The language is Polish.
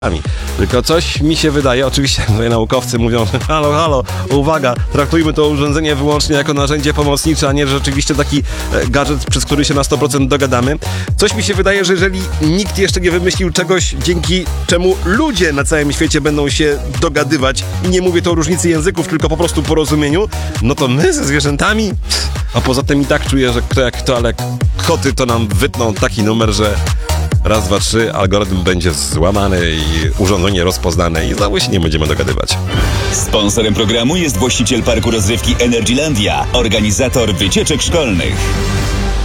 Tylko coś mi się wydaje, oczywiście tutaj naukowcy mówią, że halo, uwaga, traktujmy to urządzenie wyłącznie jako narzędzie pomocnicze, a nie rzeczywiście taki gadżet, przez który się na 100% dogadamy. Coś mi się wydaje, że jeżeli nikt jeszcze nie wymyślił czegoś, dzięki czemu ludzie na całym świecie będą się dogadywać, i nie mówię to o różnicy języków, tylko po prostu porozumieniu, no to my ze zwierzętami, a poza tym i tak czuję, że kto jak kto, ale koty to nam wytną taki numer, że raz, dwa, trzy, algorytm będzie złamany i urządzenie rozpoznane i znowu się nie będziemy dogadywać. Sponsorem programu jest właściciel parku rozrywki Energylandia, organizator wycieczek szkolnych.